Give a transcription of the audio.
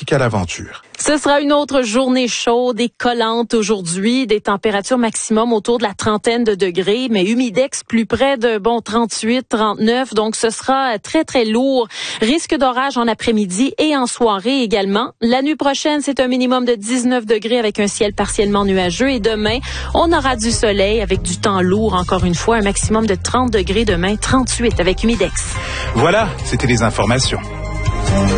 qu'à l'aventure. Ce sera une autre journée chaude et collante aujourd'hui, des températures maximum autour de la trentaine de degrés, mais humidex plus près de 38, 39, donc ce sera très très lourd. Risque d'orage en après-midi et en soirée également. La nuit prochaine, c'est un minimum de 19 degrés avec un ciel partiellement nuageux et demain, on aura du soleil avec du temps lourd encore une fois, un maximum de 30 degrés demain, 38 avec humidex. Voilà, c'était les informations.